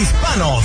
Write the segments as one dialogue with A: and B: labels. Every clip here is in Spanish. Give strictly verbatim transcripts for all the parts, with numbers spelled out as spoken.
A: hispanos.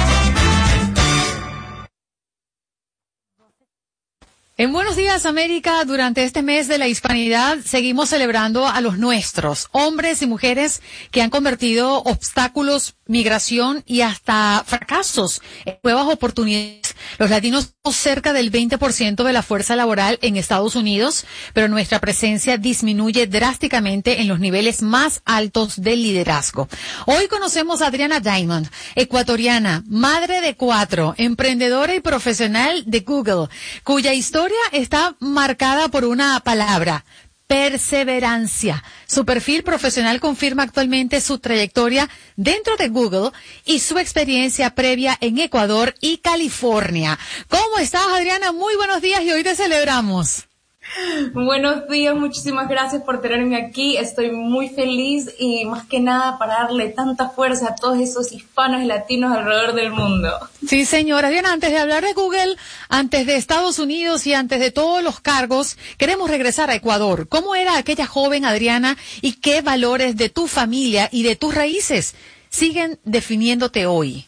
B: En Buenos Días, América, durante este mes de la hispanidad, seguimos celebrando a los nuestros, hombres y mujeres que han convertido obstáculos, migración y hasta fracasos en nuevas oportunidades. Los latinos somos cerca del veinte por ciento de la fuerza laboral en Estados Unidos, pero nuestra presencia disminuye drásticamente en los niveles más altos del liderazgo. Hoy conocemos a Adriana Diamond, ecuatoriana, madre de cuatro, emprendedora y profesional de Google, cuya historia está marcada por una palabra: perseverancia. Su perfil profesional confirma actualmente su trayectoria dentro de Google y su experiencia previa en Ecuador y California. ¿Cómo estás, Adriana? Muy buenos días y hoy te celebramos.
C: Buenos días, muchísimas gracias por tenerme aquí. Estoy muy feliz y más que nada para darle tanta fuerza a todos esos hispanos y latinos alrededor del mundo.
B: Sí, señora. Bien, antes de hablar de Google, antes de Estados Unidos y antes de todos los cargos, queremos regresar a Ecuador. ¿Cómo era aquella joven Adriana y qué valores de tu familia y de tus raíces siguen definiéndote hoy?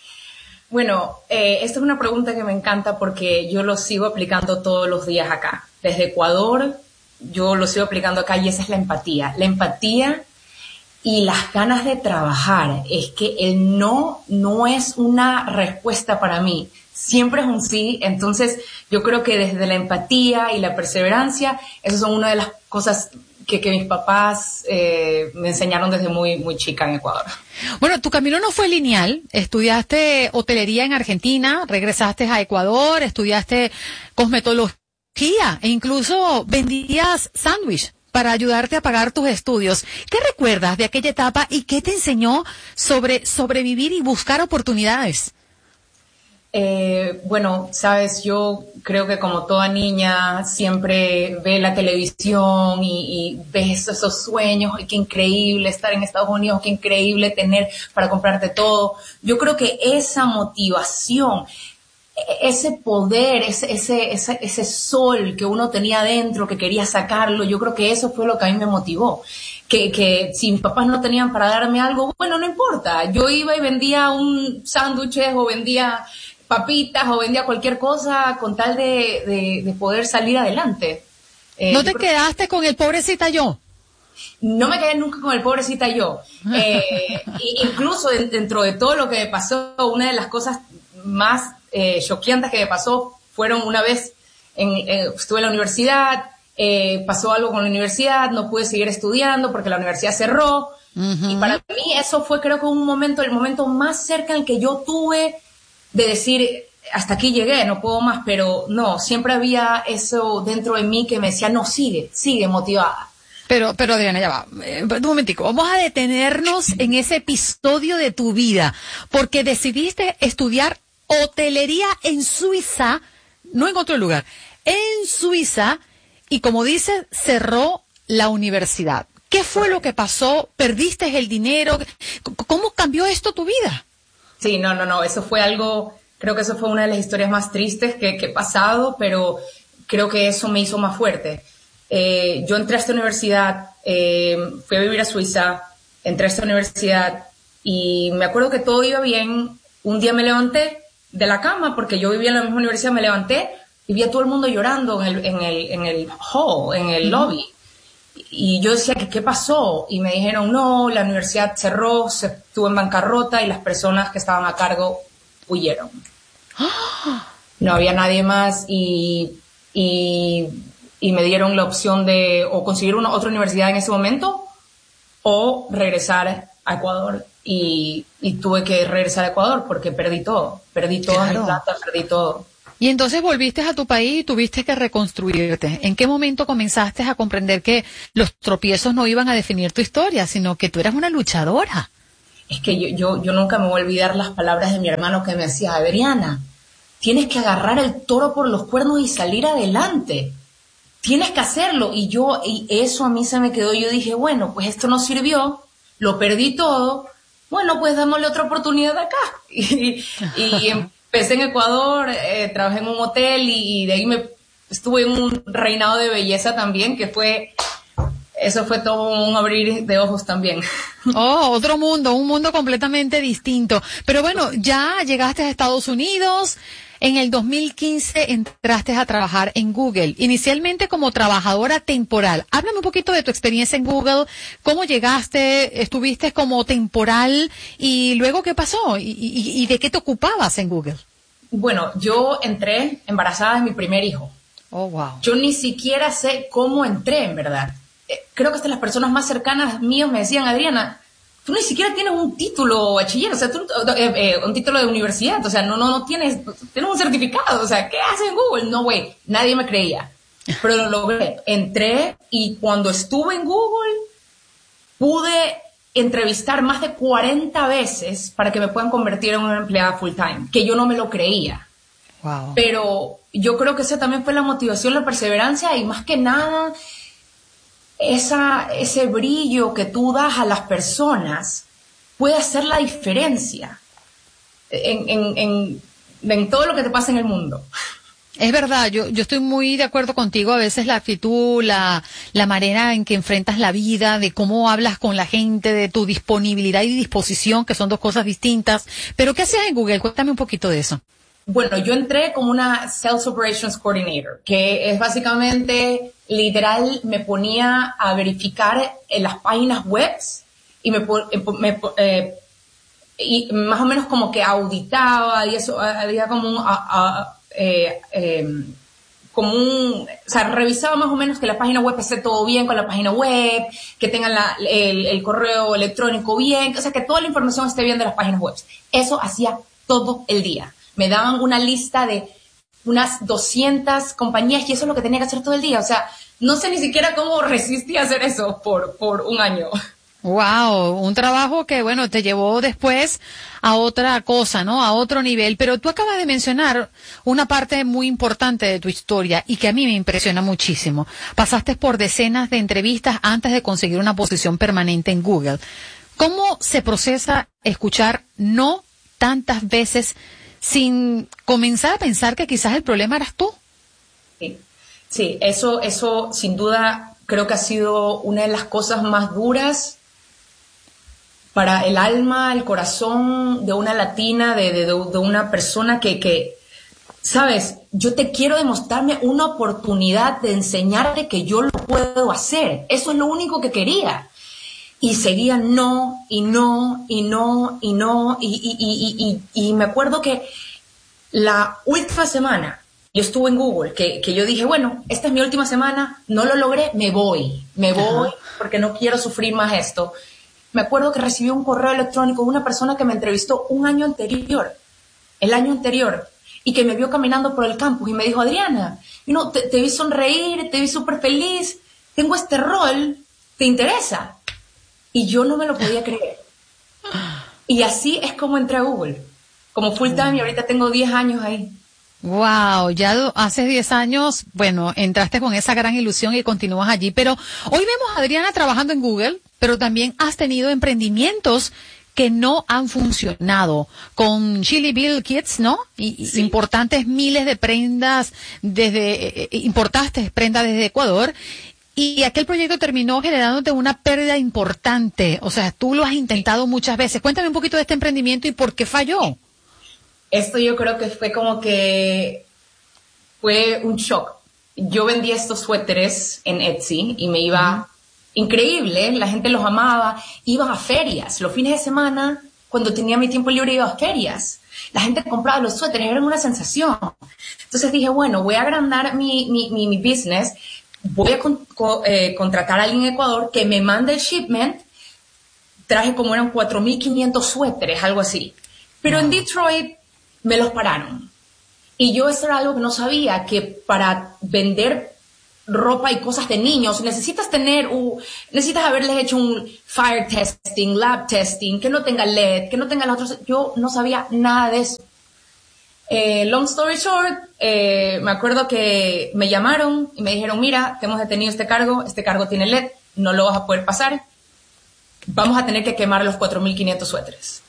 C: Bueno, eh, esta es una pregunta que me encanta porque yo lo sigo aplicando todos los días acá. Desde Ecuador, yo lo sigo aplicando acá y esa es la empatía. La empatía y las ganas de trabajar. Es que el no no es una respuesta para mí. Siempre es un sí. Entonces, yo creo que desde la empatía y la perseverancia, esas son una de las cosas que, que mis papás eh, me enseñaron desde muy, muy chica en Ecuador.
B: Bueno, tu camino no fue lineal. Estudiaste hotelería en Argentina, regresaste a Ecuador, estudiaste cosmetología e incluso vendías sándwich para ayudarte a pagar tus estudios. ¿Qué recuerdas de aquella etapa y qué te enseñó sobre sobrevivir y buscar oportunidades?
C: Eh, bueno, sabes, yo creo que como toda niña siempre ve la televisión y, y ves esos sueños, y qué increíble estar en Estados Unidos, qué increíble tener para comprarte todo. Yo creo que esa motivación, ese poder, ese, ese, ese, ese sol que uno tenía dentro, que quería sacarlo, yo creo que eso fue lo que a mí me motivó. Que, que si mis papás no tenían para darme algo, bueno, no importa. Yo iba y vendía un sándwich o vendía papitas o vendía cualquier cosa con tal de, de, de poder salir adelante.
B: Eh, ¿No te quedaste con el pobrecita yo?
C: No me quedé nunca con el pobrecita yo. Eh, incluso dentro de todo lo que me pasó, una de las cosas más eh, choqueantes que me pasó fueron una vez, en, en, estuve en la universidad, eh, pasó algo con la universidad, no pude seguir estudiando porque la universidad cerró. Uh-huh. Y para mí eso fue, creo que un momento, el momento más cerca en que yo tuve de decir, hasta aquí llegué, no puedo más, pero no, siempre había eso dentro de mí que me decía, no, sigue, sigue motivada.
B: Pero, pero Adriana, ya va, eh, un momentico, vamos a detenernos en ese episodio de tu vida, porque decidiste estudiar hotelería en Suiza, no en otro lugar, en Suiza, y como dices, cerró la universidad. ¿Qué fue lo que pasó? ¿Perdiste el dinero? ¿Cómo cambió esto tu vida?
C: Sí, no, no, no, eso fue algo, creo que eso fue una de las historias más tristes que, que he pasado, pero creo que eso me hizo más fuerte. Eh, yo entré a esta universidad, eh, fui a vivir a Suiza, entré a esta universidad y me acuerdo que todo iba bien. Un día me levanté de la cama, porque yo vivía en la misma universidad, me levanté y vi a todo el mundo llorando en el, en el, en el hall, en el lobby. Y yo decía, ¿qué, qué pasó? Y me dijeron, no, la universidad cerró, se estuvo en bancarrota y las personas que estaban a cargo huyeron. No había nadie más y, y, y me dieron la opción de o conseguir una, otra universidad en ese momento o regresar a Ecuador. Y, y tuve que regresar a Ecuador porque perdí todo. Perdí toda mi plata, perdí todo.
B: Y entonces volviste a tu país y tuviste que reconstruirte. ¿En qué momento comenzaste a comprender que los tropiezos no iban a definir tu historia, sino que tú eras una luchadora?
C: Es que yo, yo, yo nunca me voy a olvidar las palabras de mi hermano que me decía, Adriana, tienes que agarrar el toro por los cuernos y salir adelante. Tienes que hacerlo. Y yo, y eso a mí se me quedó. Yo dije, bueno, pues esto no sirvió, lo perdí todo. Bueno, pues démosle otra oportunidad acá. Y, y empecé en Ecuador, eh, trabajé en un hotel y, y de ahí me estuve en un reinado de belleza también, que fue eso fue todo un abrir de ojos también.
B: Oh, otro mundo, un mundo completamente distinto. Pero bueno, ya llegaste a Estados Unidos. En el dos mil quince entraste a trabajar en Google, inicialmente como trabajadora temporal. Háblame un poquito de tu experiencia en Google, cómo llegaste, estuviste como temporal y luego qué pasó y, y, y de qué te ocupabas en Google.
C: Bueno, yo entré embarazada de mi primer hijo.
B: Oh, wow.
C: Yo ni siquiera sé cómo entré, en verdad. Eh, creo que hasta las personas más cercanas míos me decían, Adriana, tú ni siquiera tienes un título bachiller, o sea, tú, eh, eh, un título de universidad, o sea, no, no, no tienes, tienes un certificado, o sea, ¿qué haces en Google? No, güey, nadie me creía, pero lo logré. Entré y cuando estuve en Google, pude entrevistar más de cuarenta veces para que me puedan convertir en una empleada full time, que yo no me lo creía.
B: Wow.
C: Pero yo creo que esa también fue la motivación, la perseverancia y más que nada esa, ese brillo que tú das a las personas puede hacer la diferencia en, en, en, en todo lo que te pasa en el mundo.
B: Es verdad, yo, yo estoy muy de acuerdo contigo. A veces la actitud, la, la manera en que enfrentas la vida, de cómo hablas con la gente, de tu disponibilidad y disposición, que son dos cosas distintas. Pero ¿qué hacías en Google? Cuéntame un poquito de eso.
C: Bueno, yo entré como una Sales Operations Coordinator, que es básicamente, literal, me ponía a verificar en las páginas web y me, me eh, y más o menos como que auditaba y eso, había como un, a, a, eh, eh, como un, o sea, revisaba más o menos que la página web esté todo bien con la página web, que tengan la, el, el correo electrónico bien, o sea, que toda la información esté bien de las páginas web. Eso hacía todo el día. Me daban una lista de unas doscientas compañías y eso es lo que tenía que hacer todo el día. O sea, no sé ni siquiera cómo resistí a hacer eso por, por un año.
B: Wow, un trabajo que, bueno, te llevó después a otra cosa, ¿no? A otro nivel. Pero tú acabas de mencionar una parte muy importante de tu historia y que a mí me impresiona muchísimo. Pasaste por decenas de entrevistas antes de conseguir una posición permanente en Google. ¿Cómo se procesa escuchar no tantas veces sin comenzar a pensar que quizás el problema eras tú?
C: Sí, sí, eso, eso sin duda creo que ha sido una de las cosas más duras para el alma, el corazón de una latina, de, de, de una persona que, que, sabes, yo te quiero demostrarme una oportunidad de enseñarte que yo lo puedo hacer. Eso es lo único que quería. Y seguía no, y no, y no, y no, y, y, y, y, y me acuerdo que la última semana yo estuve en Google, que, que yo dije, bueno, esta es mi última semana, no lo logré, me voy, me voy, porque no quiero sufrir más esto. Me acuerdo que recibí un correo electrónico de una persona que me entrevistó un año anterior, el año anterior, y que me vio caminando por el campus y me dijo, Adriana, you know, te, te vi sonreír, te vi súper feliz, tengo este rol, ¿te interesa? Y yo no me lo podía creer. Y así es como entré a Google, como full time, y ahorita tengo diez años ahí.
B: Wow, ya do, hace diez años, bueno, entraste con esa gran ilusión y continúas allí. Pero hoy vemos a Adriana trabajando en Google, pero también has tenido emprendimientos que no han funcionado. Con Chili Bill Kids, ¿no? Y, sí. Importantes miles de prendas desde, eh, importaste prendas desde Ecuador. Y aquel proyecto terminó generándote una pérdida importante. O sea, tú lo has intentado muchas veces. Cuéntame un poquito de este emprendimiento y por qué falló.
C: Esto yo creo que fue como que fue un shock. Yo vendía estos suéteres en Etsy y me iba uh-huh. increíble. La gente los amaba. Iba a ferias. Los fines de semana, cuando tenía mi tiempo libre, iba a ferias. La gente compraba los suéteres. Era una sensación. Entonces dije, bueno, voy a agrandar mi, mi, mi, mi business. Voy a con, con, eh, contratar a alguien en Ecuador que me mande el shipment. Traje como eran cuatro mil quinientos suéteres, algo así. Pero wow. en Detroit me los pararon. Y yo eso era algo que no sabía, que para vender ropa y cosas de niños necesitas tener, uh, necesitas haberles hecho un fire testing, lab testing, que no tenga L E D, que no tenga los otros. Yo no sabía nada de eso. Eh, long story short, eh, me acuerdo que me llamaron y me dijeron, mira, te hemos detenido este cargo, este cargo tiene L E D, no lo vas a poder pasar, vamos a tener que quemar los cuatro mil quinientos suéteres.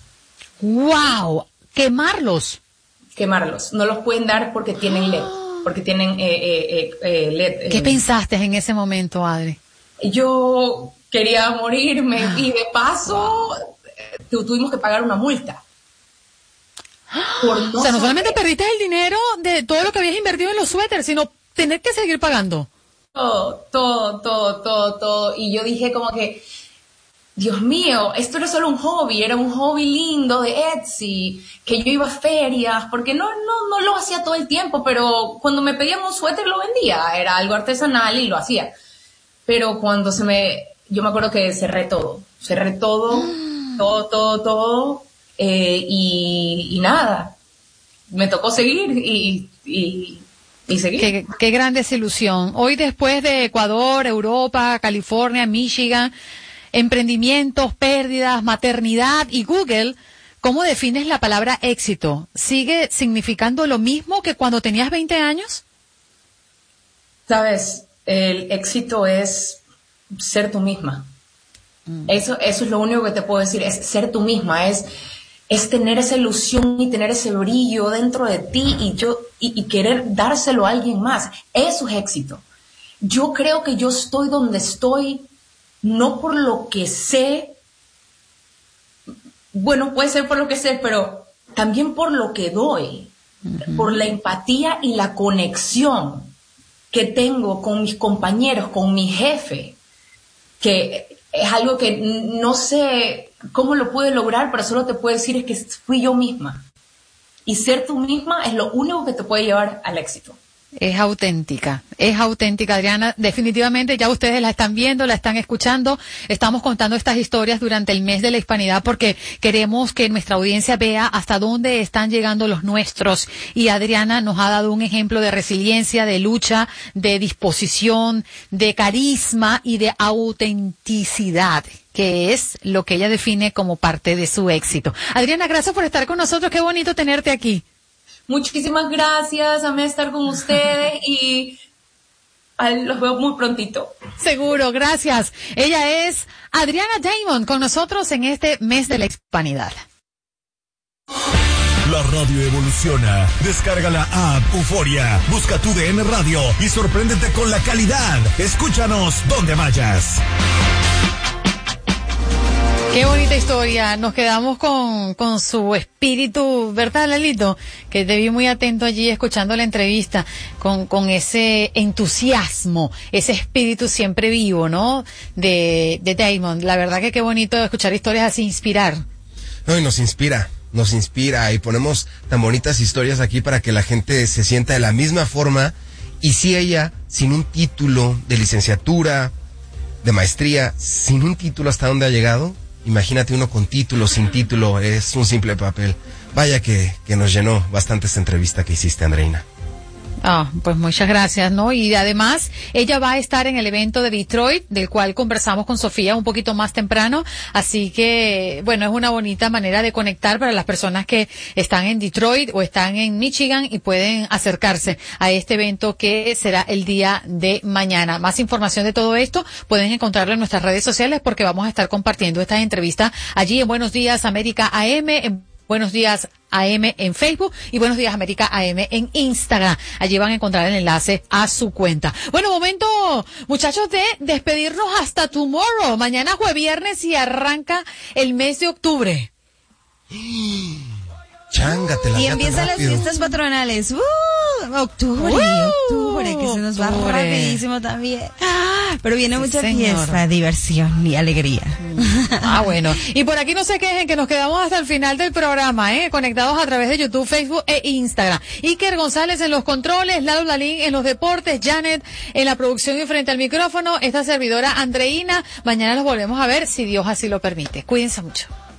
B: ¡Wow! ¿Quemarlos?
C: Quemarlos, no los pueden dar porque tienen L E D, porque tienen eh, eh, eh, L E D.
B: ¿Qué pensaste en ese momento, Adri?
C: yo quería morirme y de paso tu, tuvimos que pagar una multa.
B: Por no o sea, no solamente perdiste el dinero de todo lo que habías invertido en los suéteres, sino tener que seguir pagando.
C: Todo, todo, todo, todo, todo. Y yo dije como que, Dios mío, esto era solo un hobby, era un hobby lindo de Etsy, que yo iba a ferias, porque no, no, no lo hacía todo el tiempo, pero cuando me pedían un suéter lo vendía, era algo artesanal y lo hacía. Pero cuando se me, yo me acuerdo que cerré todo, cerré todo, mm. todo, todo, todo, eh, y, y nada, me tocó seguir y, y, y seguir.
B: Qué, qué gran desilusión. Hoy después de Ecuador, Europa, California, Michigan, emprendimientos, pérdidas, maternidad y Google, ¿cómo defines la palabra éxito? ¿Sigue significando lo mismo que cuando tenías veinte años?
C: Sabes, el éxito es ser tú misma. Mm. Eso, eso es lo único que te puedo decir, es ser tú misma, es, es tener esa ilusión y tener ese brillo dentro de ti y, yo, y, y querer dárselo a alguien más. Eso es éxito. Yo creo que yo estoy donde estoy no por lo que sé, bueno, puede ser por lo que sé, pero también por lo que doy, uh-huh. por la empatía y la conexión que tengo con mis compañeros, con mi jefe, que es algo que no sé cómo lo pude lograr, pero solo te puedo decir es que fui yo misma. Y ser tú misma es lo único que te puede llevar al éxito.
B: Es auténtica, es auténtica, Adriana. Definitivamente ya ustedes la están viendo, la están escuchando. Estamos contando estas historias durante el mes de la hispanidad porque queremos que nuestra audiencia vea hasta dónde están llegando los nuestros. Y Adriana nos ha dado un ejemplo de resiliencia, de lucha, de disposición, de carisma y de autenticidad, que es lo que ella define como parte de su éxito. Adriana, gracias por estar con nosotros. Qué bonito tenerte aquí.
C: Muchísimas gracias, amé estar con ustedes y los veo muy prontito.
B: Seguro, gracias. Ella es Adriana Damon con nosotros en este mes de la hispanidad.
A: La radio evoluciona. Descarga la app Euforia, busca tu D N Radio y sorpréndete con la calidad. Escúchanos donde vayas.
B: Qué bonita historia. Nos quedamos con, con su espíritu, ¿verdad, Lalito? Que te vi muy atento allí escuchando la entrevista, con, con ese entusiasmo, ese espíritu siempre vivo, ¿no? De, de Damon. La verdad que qué bonito escuchar historias así, inspirar.
D: No, y nos inspira, nos inspira y ponemos tan bonitas historias aquí para que la gente se sienta de la misma forma. Y si ella, sin un título de licenciatura, de maestría, sin un título, ¿hasta dónde ha llegado? Imagínate uno con título, sin título, es un simple papel. Vaya que, que nos llenó bastante esta entrevista que hiciste, Andreina.
B: Ah, pues muchas gracias, ¿no? Y además, ella va a estar en el evento de Detroit, del cual conversamos con Sofía un poquito más temprano, así que, bueno, es una bonita manera de conectar para las personas que están en Detroit o están en Michigan y pueden acercarse a este evento que será el día de mañana. Más información de todo esto pueden encontrarlo en nuestras redes sociales porque vamos a estar compartiendo esta entrevista allí en Buenos Días América A M, en Buenos Días A M en Facebook y Buenos Días América A M en Instagram. Allí van a encontrar el enlace a su cuenta. Bueno, momento, muchachos, de despedirnos hasta tomorrow. Mañana fue viernes y arranca el mes de octubre.
D: Chángate,
E: y empiezan las fiestas patronales. ¡Uh! Octubre, uh, octubre, que se nos va octubre. rapidísimo también. Pero viene sí, mucha señor. fiesta, diversión y alegría.
B: Ah, bueno. Y por aquí no se quejen que nos quedamos hasta el final del programa, ¿eh? Conectados a través de YouTube, Facebook e Instagram. Iker González en los controles, Lalo Lalín en los deportes, Janet en la producción y frente al micrófono, esta servidora Andreina. Mañana los volvemos a ver si Dios así lo permite. Cuídense mucho.